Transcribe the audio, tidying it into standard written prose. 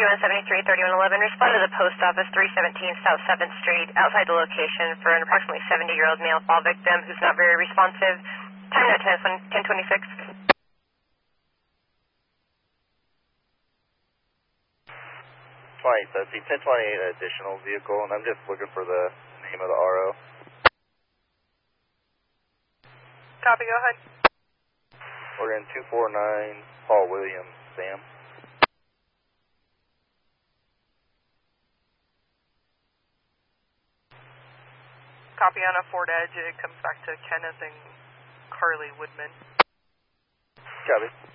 3173, 3111. Respond to the post office, 317 South 7th Street, outside the location for an approximately 70-year-old male fall victim who's not very responsive. Time now 1026. That's the 1028 additional vehicle, and I'm just looking for the name of the RO. Copy, go ahead. We're in 249 Paul Williams, Sam. Copy on a Ford Edge. It comes back to Kenneth and Carly Woodman. Copy.